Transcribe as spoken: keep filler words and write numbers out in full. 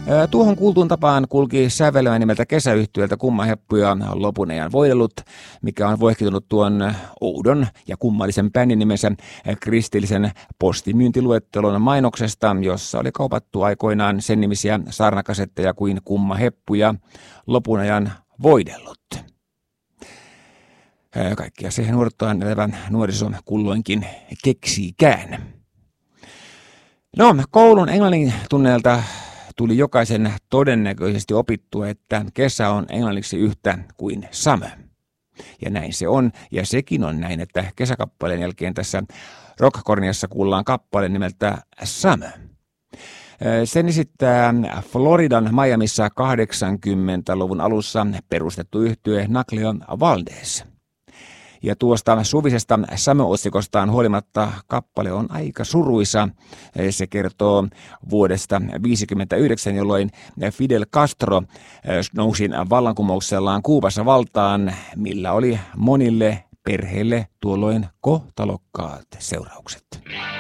Tuohon kuultuun tapaan kulki sävelmä nimeltä Kesäyhtyöltä Kummaheppu ja lopun ajan voidellut, mikä on voihkitunut tuon oudon ja kummallisen bändin nimensä kristillisen postimyyntiluettelon mainoksesta, jossa oli kaupattu aikoinaan sen nimisiä saarnakasetteja kuin Kummaheppu ja lopun ajan voidellut. Kaikkia siihen nuortaan elävän nuoriso kulloinkin keksiikään. No, koulun englannin tunneilta tuli jokaisen todennäköisesti opittua, että kesä on englanniksi yhtä kuin summer. Ja näin se on, ja sekin on näin, että kesäkappaleen jälkeen tässä Rockkorniassa kuullaan kappale nimeltä Summer. Sen esittää Floridan Miamissa kahdeksankymmentäluvun alussa perustettu yhtye Nakleo Valdez. Ja tuosta suvisesta Summer-otsikostaan huolimatta kappale on aika suruisa. Se kertoo vuodesta tuhatyhdeksänsataaviisikymmentäyhdeksän, jolloin Fidel Castro nousi vallankumouksellaan Kuubassa valtaan, millä oli monille perheille tuolloin kohtalokkaat seuraukset.